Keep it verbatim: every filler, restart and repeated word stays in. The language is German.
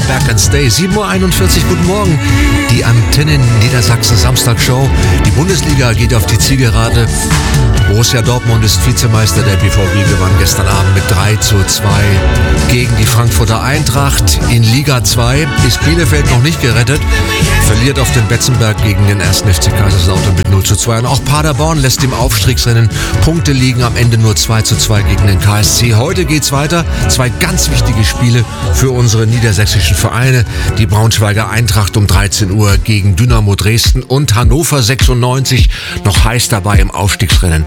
Back and Stay. sieben Uhr einundvierzig, guten Morgen. Die Antenne Niedersachsen Samstagshow. Die Bundesliga geht auf die Zielgerade. Borussia Dortmund ist Vizemeister, der B V B gewann gestern Abend mit drei zu zwei gegen die Frankfurter Eintracht. In Liga zwei ist Bielefeld noch nicht gerettet, verliert auf dem Betzenberg gegen den ersten F C Kaiserslautern mit null zu zwei. Und auch Paderborn lässt im Aufstiegsrennen Punkte liegen, am Ende nur zwei zu zwei gegen den K S C. Heute geht's weiter, zwei ganz wichtige Spiele für unsere niedersächsischen Vereine. Die Braunschweiger Eintracht um dreizehn Uhr gegen Dynamo Dresden und Hannover sechsundneunzig noch heiß dabei im Aufstiegsrennen